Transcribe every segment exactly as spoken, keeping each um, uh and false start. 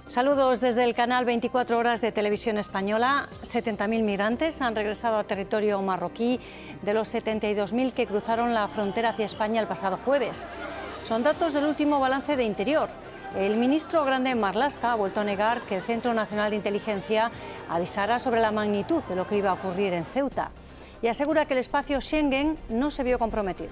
Saludos desde el canal veinticuatro horas de Televisión Española. setenta mil migrantes han regresado a territorio marroquí de los setenta y dos mil que cruzaron la frontera hacia España el pasado jueves. Son datos del último balance de Interior. El ministro Grande Marlaska ha vuelto a negar que el Centro Nacional de Inteligencia avisara sobre la magnitud de lo que iba a ocurrir en Ceuta y asegura que el espacio Schengen no se vio comprometido.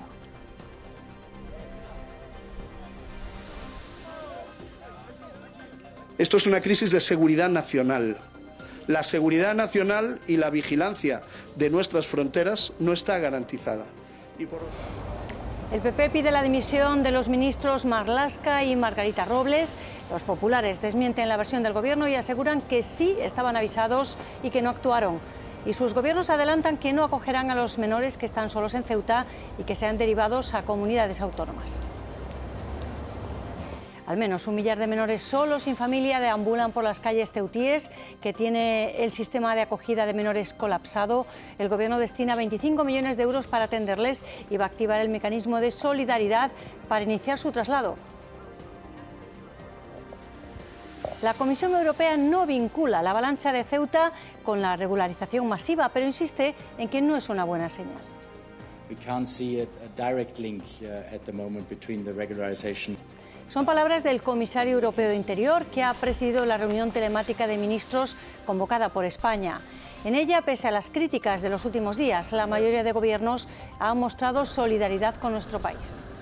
Esto es una crisis de seguridad nacional. La seguridad nacional y la vigilancia de nuestras fronteras no está garantizada. Y por... El P P pide la dimisión de los ministros Marlaska y Margarita Robles. Los populares desmienten la versión del gobierno y aseguran que sí estaban avisados y que no actuaron. Y sus gobiernos adelantan que no acogerán a los menores que están solos en Ceuta y que sean derivados a comunidades autónomas. Al menos un millar de menores solos sin familia deambulan por las calles ceutíes, que tiene el sistema de acogida de menores colapsado. El gobierno destina veinticinco millones de euros para atenderles y va a activar el mecanismo de solidaridad para iniciar su traslado. La Comisión Europea no vincula la avalancha de Ceuta con la regularización masiva, pero insiste en que no es una buena señal. We can't see a, a direct link uh, at the moment between the regularization. Son palabras del comisario europeo de Interior, que ha presidido la reunión telemática de ministros convocada por España. En ella, pese a las críticas de los últimos días, la mayoría de gobiernos ha mostrado solidaridad con nuestro país.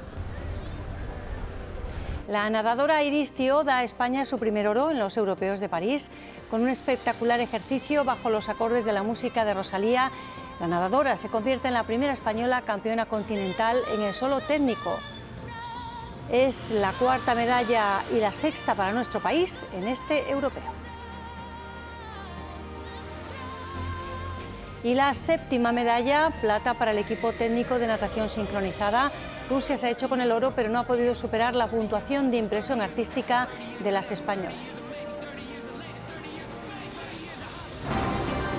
La nadadora Iris Thiaud da a España su primer oro en los Europeos de París. Con un espectacular ejercicio bajo los acordes de la música de Rosalía, la nadadora se convierte en la primera española campeona continental en el solo técnico. Es la cuarta medalla y la sexta para nuestro país en este europeo. Y la séptima medalla, plata para el equipo técnico de natación sincronizada. Rusia se ha hecho con el oro, pero no ha podido superar la puntuación de impresión artística de las españolas.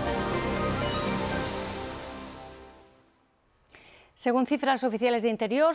Según cifras oficiales de Interior,